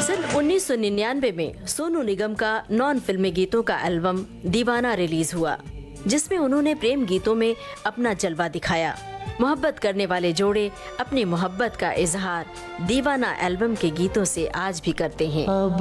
सन 1999 में सोनू निगम का नॉन फिल्मी गीतों का एल्बम दीवाना रिलीज हुआ, जिसमें उन्होंने प्रेम गीतों में अपना जलवा दिखाया। मोहब्बत करने वाले जोड़े अपनी मोहब्बत का इजहार दीवाना एल्बम के गीतों से आज भी करते हैं। अब